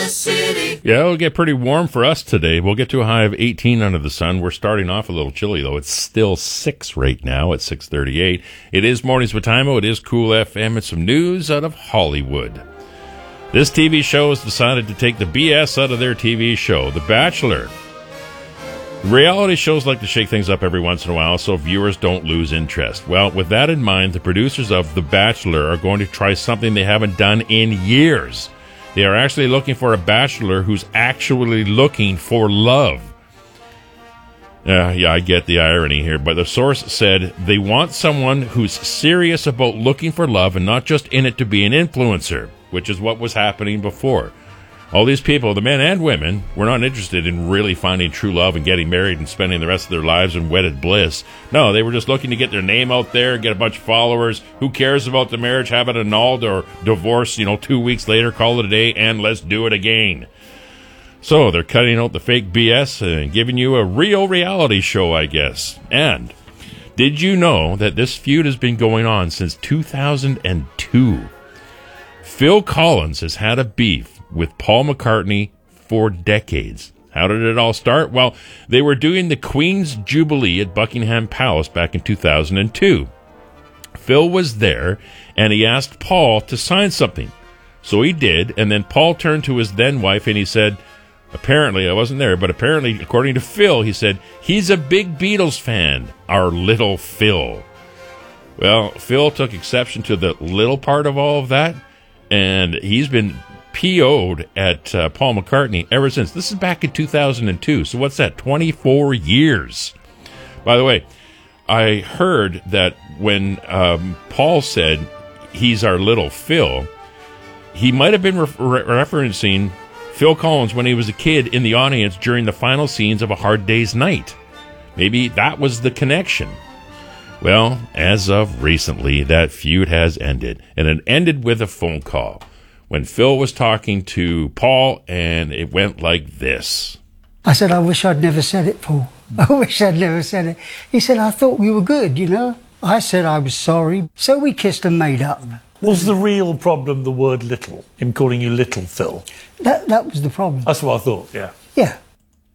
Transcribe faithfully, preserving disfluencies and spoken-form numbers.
Kansas City. Yeah, it'll get pretty warm for us today. We'll get to a high of eighteen under the sun. We're starting off a little chilly, though. It's still six right now at six thirty-eight. It is Mornings with Timo. It is Cool F M. It's some news out of Hollywood. This T V show has decided to take the B S out of their T V show, The Bachelor. Reality shows like to shake things up every once in a while so viewers don't lose interest. Well, with that in mind, the producers of The Bachelor are going to try something they haven't done in years. They are actually looking for a bachelor who's actually looking for love. Uh, yeah, I get the irony here, but the source said they want someone who's serious about looking for love and not just in it to be an influencer, which is what was happening before. All these people, the men and women, were not interested in really finding true love and getting married and spending the rest of their lives in wedded bliss. No, they were just looking to get their name out there, get a bunch of followers. Who cares about the marriage, have it annulled or divorced, you know, two weeks later, call it a day, and let's do it again. So they're cutting out the fake B S and giving you a real reality show, I guess. And did you know that this feud has been going on since two thousand two? Phil Collins has had a beef with Paul McCartney for decades. How did it all start? Well, they were doing the Queen's Jubilee at Buckingham Palace back in two thousand two. Phil was there, and he asked Paul to sign something. So he did, and then Paul turned to his then-wife, and he said, apparently, I wasn't there, but apparently, according to Phil, he said, he's a big Beatles fan, our little Phil. Well, Phil took exception to the little part of all of that, and he's been P O'd at uh, Paul McCartney ever since. This is back in two thousand two, so what's that, twenty-four years. By the way, I heard that when um, Paul said he's our little Phil, he might have been re- re- referencing Phil Collins when he was a kid in the audience during the final scenes of A Hard Day's Night. Maybe that was the connection. Well, as of recently, that feud has ended, and it ended with a phone call when Phil was talking to Paul, and it went like this. I said, I wish I'd never said it, Paul. I wish I'd never said it. He said, I thought we were good, you know. I said I was sorry, so we kissed and made up. Was the real problem the word little, him calling you little Phil? That that was the problem. That's what I thought, yeah. Yeah.